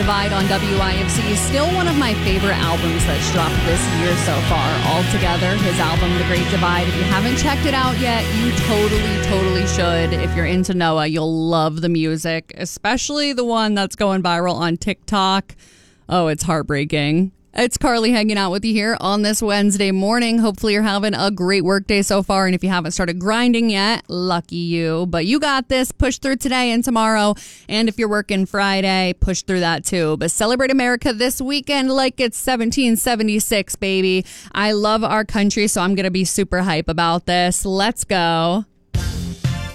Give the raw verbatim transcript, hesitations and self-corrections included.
Divide on W I F C is still one of my favorite albums that's dropped this year so far. Altogether, his album, The Great Divide. If you haven't checked it out yet, you totally, totally should. If you're into Noah, you'll love the music, especially the one that's going viral on TikTok. Oh, it's heartbreaking. It's Carly hanging out with you here on this Wednesday morning. Hopefully you're having a great work day so far. And if you haven't started grinding yet, lucky you. But you got this. Push through today and tomorrow. And if you're working Friday, push through that too. But celebrate America this weekend like it's seventeen seventy-six, baby. I love our country, so I'm going to be super hype about this. Let's go.